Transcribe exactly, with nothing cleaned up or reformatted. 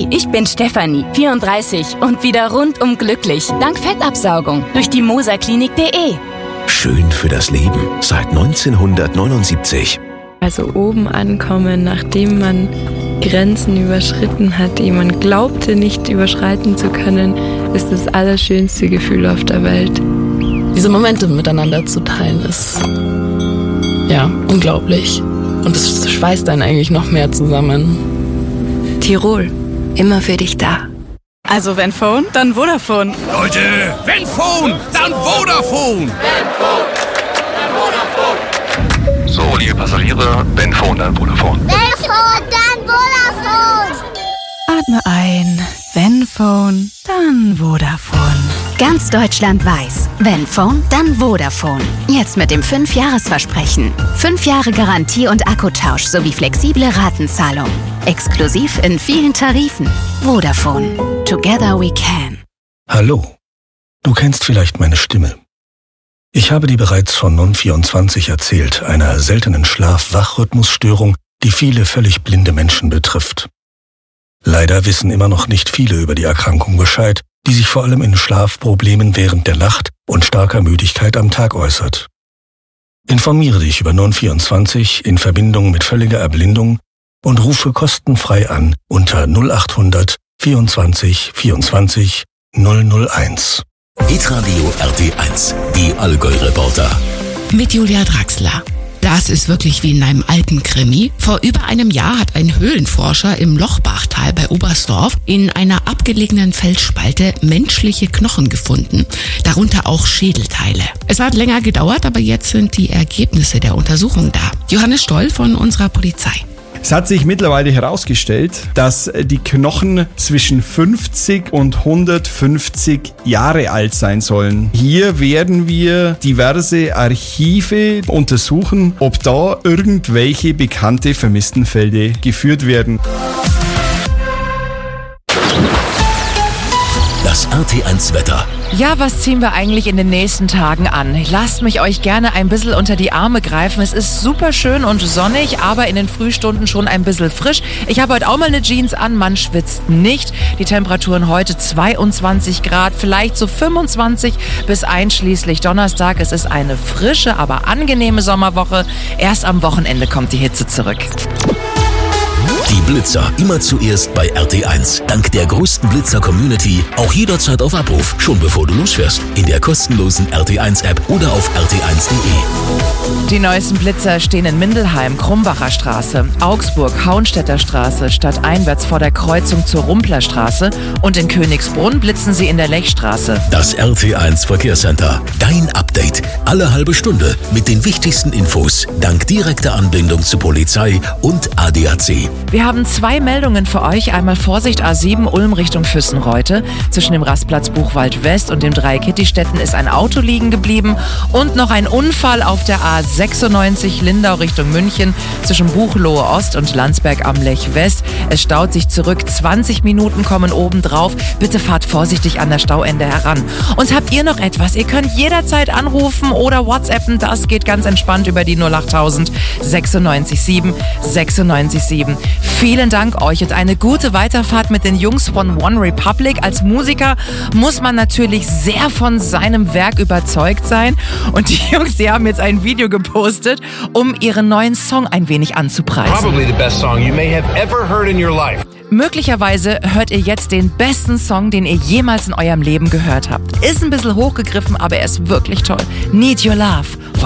Hi, ich bin Stefanie, vierunddreißig und wieder rundum glücklich. Dank Fettabsaugung durch die moserklinik punkt de. Schön für das Leben seit neunzehnhundertneunundsiebzig. Also oben ankommen, nachdem man Grenzen überschritten hat, die man glaubte nicht überschreiten zu können, ist das allerschönste Gefühl auf der Welt. Diese Momente miteinander zu teilen ist ja unglaublich. Und es schweißt einen eigentlich noch mehr zusammen. Tirol, immer für dich da. Also wenn Phone, dann Vodafone. Leute, wenn Phone, dann Vodafone. Wenn Phone, dann Vodafone. So, liebe Passagiere, wenn Phone, dann Vodafone. Wenn Phone, dann Vodafone. Atme ein, wenn Phone, dann Vodafone. Ganz Deutschland weiß, wenn Phone, dann Vodafone. Jetzt mit dem fünf Jahres Versprechen. fünf Jahre Garantie und Akkutausch sowie flexible Ratenzahlung. Exklusiv in vielen Tarifen. Vodafone. Together we can. Hallo. Du kennst vielleicht meine Stimme. Ich habe dir bereits von N O N vierundzwanzig erzählt, einer seltenen Schlaf-Wach-Rhythmusstörung, die viele völlig blinde Menschen betrifft. Leider wissen immer noch nicht viele über die Erkrankung Bescheid, die sich vor allem in Schlafproblemen während der Nacht und starker Müdigkeit am Tag äußert. Informiere dich über N O N vierundzwanzig in Verbindung mit völliger Erblindung und rufe kostenfrei an unter null achthundert vierundzwanzig vierundzwanzig null null eins. Hitradio R T eins, die Allgäu-Reporter. Mit Julia Draxler. Das ist wirklich wie in einem alten Krimi. Vor über einem Jahr hat ein Höhlenforscher im Lochbachtal bei Oberstdorf in einer abgelegenen Felsspalte menschliche Knochen gefunden, darunter auch Schädelteile. Es hat länger gedauert, aber jetzt sind die Ergebnisse der Untersuchung da. Johannes Stoll von unserer Polizei. Es hat sich mittlerweile herausgestellt, dass die Knochen zwischen fünfzig und hundertfünfzig Jahre alt sein sollen. Hier werden wir diverse Archive untersuchen, ob da irgendwelche bekannte Vermisstenfälle geführt werden. Das R T eins Wetter. Ja, was ziehen wir eigentlich in den nächsten Tagen an? Lasst mich euch gerne ein bisschen unter die Arme greifen. Es ist super schön und sonnig, aber in den Frühstunden schon ein bisschen frisch. Ich habe heute auch mal eine Jeans an, man schwitzt nicht. Die Temperaturen heute zweiundzwanzig Grad, vielleicht so fünfundzwanzig bis einschließlich Donnerstag. Es ist eine frische, aber angenehme Sommerwoche. Erst am Wochenende kommt die Hitze zurück. Die Blitzer immer zuerst bei R T eins. Dank der größten Blitzer-Community auch jederzeit auf Abruf, schon bevor du losfährst. In der kostenlosen R T eins App oder auf R T eins punkt de. Die neuesten Blitzer stehen in Mindelheim, Krumbacher Straße, Augsburg, Hauenstädter Straße, stadteinwärts vor der Kreuzung zur Rumpler Straße und in Königsbrunn blitzen sie in der Lechstraße. Das R T eins Verkehrscenter. Dein Update. Alle halbe Stunde mit den wichtigsten Infos. Dank direkter Anbindung zu Polizei und A D A C. Wir haben zwei Meldungen für euch. Einmal Vorsicht A sieben Ulm Richtung Füssenreute. Zwischen dem Rastplatz Buchwald West und dem Dreieck-Kittistätten ist ein Auto liegen geblieben. Und noch ein Unfall auf der A sechsundneunzig Lindau Richtung München zwischen Buchloe Ost und Landsberg am Lech West. Es staut sich zurück. zwanzig Minuten kommen oben drauf. Bitte fahrt vorsichtig an der Stauende heran. Und habt ihr noch etwas? Ihr könnt jederzeit anrufen oder WhatsAppen. Das geht ganz entspannt über die null achttausend sechsundneunzig sieben sechsundneunzig sieben. Vielen Dank euch und eine gute Weiterfahrt mit den Jungs von One Republic. Als Musiker muss man natürlich sehr von seinem Werk überzeugt sein. Und die Jungs, die haben jetzt ein Video gepostet, um ihren neuen Song ein wenig anzupreisen. Probably the best song you may have ever heard in your life. Möglicherweise hört ihr jetzt den besten Song, den ihr jemals in eurem Leben gehört habt. Ist ein bisschen hochgegriffen, aber er ist wirklich toll. Need Your Love